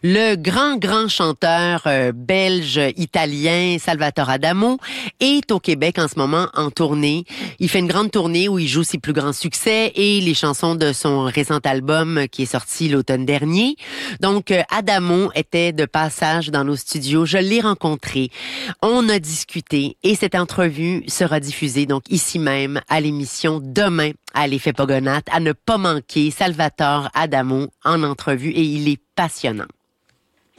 Le grand chanteur belge-italien Salvatore Adamo est au Québec en ce moment en tournée. Il fait une grande tournée où il joue ses plus grands succès et les chansons de son récent album qui est sorti l'automne dernier. Donc, Adamo était de passage dans nos studios. Je l'ai rencontré. On a discuté et cette entrevue sera diffusée donc ici même à l'émission demain à l'Effet Pogonat. À ne pas manquer Salvatore Adamo en entrevue et il est passionnant.